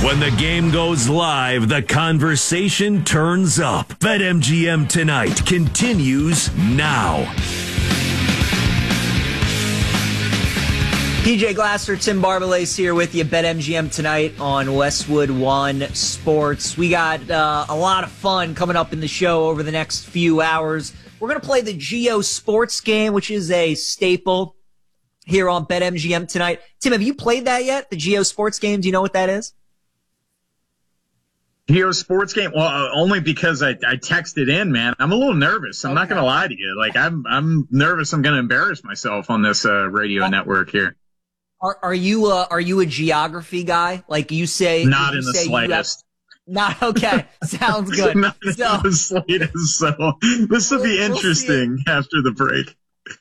When the game goes live, the conversation turns up. BetMGM Tonight continues now. PJ Glasser, Tim Barbalace here with you. BetMGM Tonight on Westwood One Sports. We got a lot of fun coming up in the show over the next few hours. We're going to play the Geo Sports game, which is a staple here on BetMGM Tonight. Tim, have you played that yet? The Geo Sports game? Do you know what that is? Geo Sports game? Well, only because I texted in, man. I'm a little nervous. I'm not going to lie to you. Like, I'm nervous. I'm going to embarrass myself on this radio network here. Are you a geography guy? Like you say? Not in the slightest. Not okay. Sounds good. Not in the slightest. So this will be interesting after the break.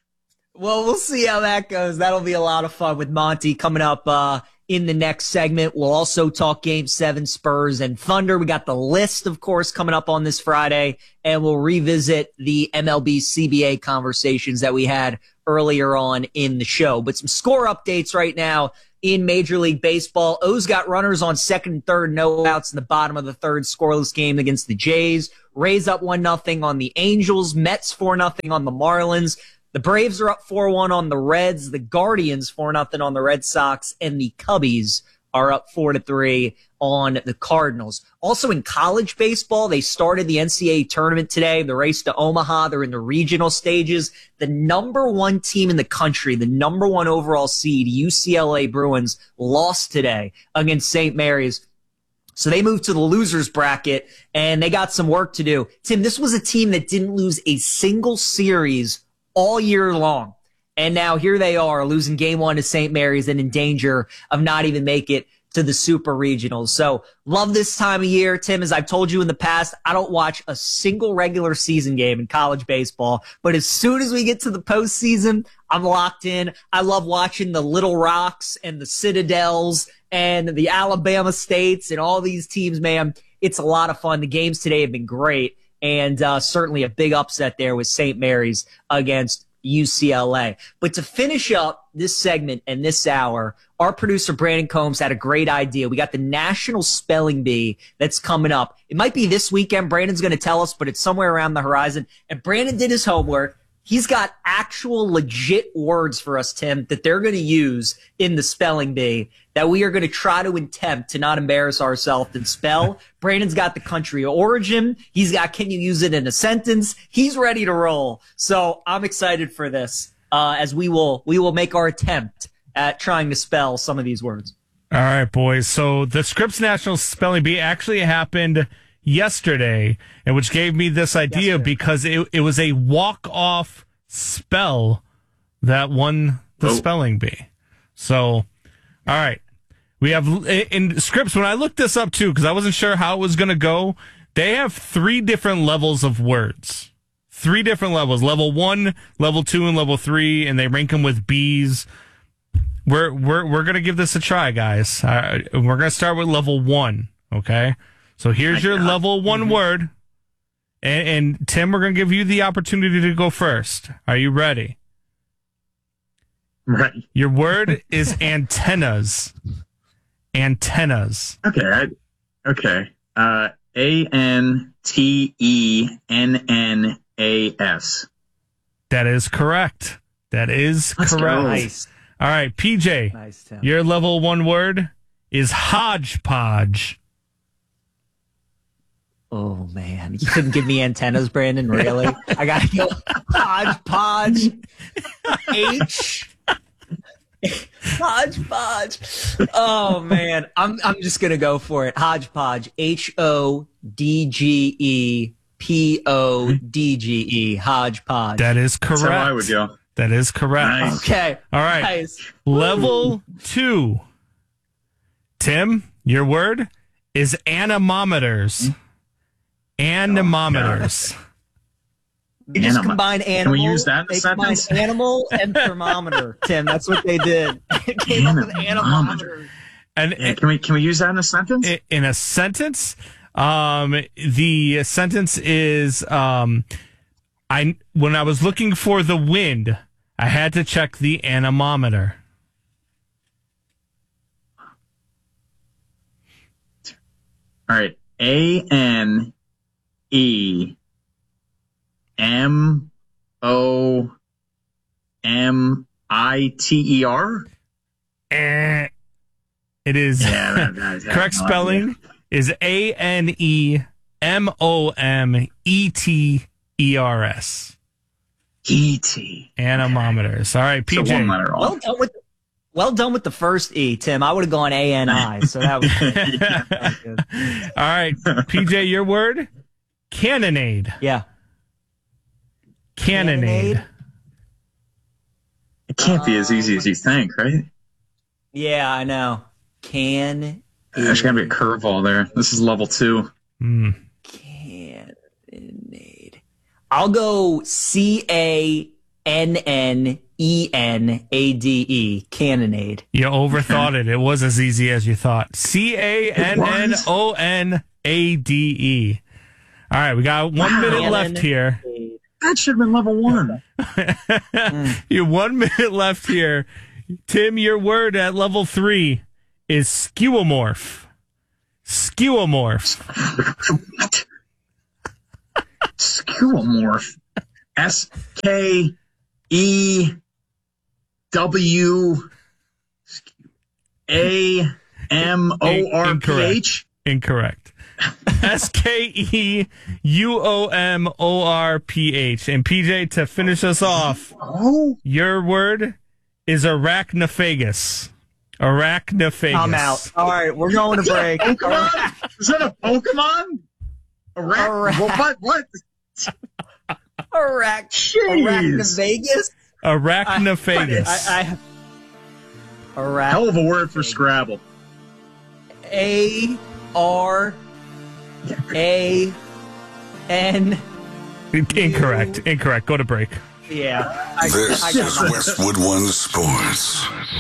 Well, we'll see how that goes. That'll be a lot of fun with Monty coming up in the next segment. We'll also talk Game 7, Spurs and Thunder. We got the list, of course, coming up on this Friday, and we'll revisit the MLB CBA conversations that we had earlier on in the show. But some score updates right now in Major League Baseball. O's got runners on second and third, no outs in the bottom of the third, scoreless game against the Jays. Rays up 1-0 on the Angels. Mets 4-0 on the Marlins. The Braves are up 4-1 on the Reds. The Guardians 4-0 on the Red Sox. And the Cubbies are up 4-3 on the Cardinals. Also in college baseball, they started the NCAA tournament today. The race to Omaha. They're in the regional stages. The number one team in the country, the number one overall seed, UCLA Bruins, lost today against St. Mary's. So they moved to the losers bracket, and they got some work to do. Tim, this was a team that didn't lose a single series all year long. And now here they are losing game 1 to St. Mary's and in danger of not even make it to the Super Regionals. So love this time of year, Tim. As I've told you in the past, I don't watch a single regular season game in college baseball. But as soon as we get to the postseason, I'm locked in. I love watching the Little Rocks and the Citadels and the Alabama States and all these teams, man. It's a lot of fun. The games today have been great. And certainly a big upset there with St. Mary's against UCLA. But to finish up this segment and this hour, our producer Brandon Combs had a great idea. We got the National Spelling Bee that's coming up. It might be this weekend. Brandon's going to tell us, but it's somewhere around the horizon. And Brandon did his homework. He's got actual legit words for us, Tim, that they're going to use in the spelling bee that we are going to try to attempt to not embarrass ourselves and spell. Brandon's got the country of origin. He's got, can you use it in a sentence? He's ready to roll. So I'm excited for this as we will make our attempt at trying to spell some of these words. All right, boys. So the Scripps National Spelling Bee actually happened yesterday, and which gave me this idea because it was a walk-off spell that won the spelling bee. So, all right. We have in Scripps, when I looked this up too, because I wasn't sure how it was going to go, they have 3 different levels of words. 3 different levels. Level 1, level 2, and level 3, and they rank them with Bs. We're going to give this a try, guys. We're going to start with level 1, okay? So here's your level 1 word. And Tim, we're going to give you the opportunity to go first. Are you ready? Right. Your word is antennas. Antennas. Okay. ANTENNAS. That is correct. Let's correct. Go. Nice. All right, PJ. Nice, Tim. Your level 1 word is hodgepodge. Oh, man. You couldn't give me antennas, Brandon, really? I got to go hodgepodge. Hodgepodge. Oh, man. I'm just going to go for it. Hodgepodge. HODGEPODGE. Hodgepodge. That is correct. That's how I would go. That is correct. Nice. Okay. All right. Nice. Level 2. Tim, your word is anemometers. Anemometers. You just combine animal. Can we use that in a they sentence? combined animal and thermometer, Tim. That's what they did. It came up with anemometer. And Can we use that in a sentence? in a sentence, the sentence is when I was looking for the wind, I had to check the anemometer. right. ANEMOMITER? It is correct spelling is ANEMOMETERS. E.T. Anemometers. All right, So PJ. one letter off. Well done with the first E, Tim. I would have gone ANI, so that was good. That was good. All right, PJ, your word? Cannonade. Yeah. Cannonade. It can't be as easy as you think, right? Yeah, I know. There's got to be a curveball there. This is level 2. Cannonade. I'll go CANNENADE. Cannonade. You overthought it. It was as easy as you thought. CANNONADE. All right, we got 1 minute left here. That should have been level 1. You 1 minute left here. Tim, your word at level 3 is skeuomorph. Skeuomorph. What? Skeuomorph. SKEW. AMORPH. Incorrect. SKEUOMORPH. And PJ, to finish us off, your word is arachnophagus. Arachnophagus. I'm out. All right, we're going to break. Pokemon? Is that a Pokemon? What? Arachnovegas? Arachnophagus. Hell of a word for Scrabble. ARAN. Incorrect. Go to break. Yeah. This is Westwood One Sports.